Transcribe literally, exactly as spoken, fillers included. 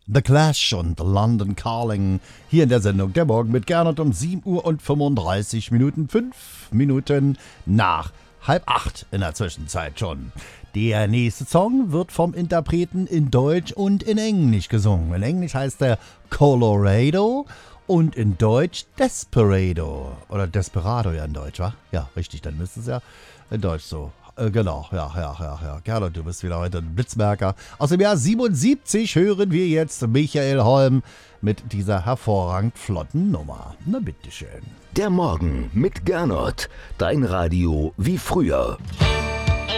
The Clash und London Calling hier in der Sendung Der Morgen mit Gernot um sieben Uhr und fünfunddreißig Minuten, fünf Minuten nach halb acht in der Zwischenzeit schon. Der nächste Song wird vom Interpreten in Deutsch und in Englisch gesungen. In Englisch heißt er Colorado und in Deutsch Desperado. Oder Desperado ja in Deutsch, wa? Ja, richtig, dann müsste es ja in Deutsch so. Äh, genau, ja, ja, ja, ja. Gernot, du bist wieder heute ein Blitzmerker. Aus dem Jahr siebenundsiebzig hören wir jetzt Michael Holm mit dieser hervorragend flotten Nummer. Na bitteschön. Der Morgen mit Gernot. Dein Radio wie früher.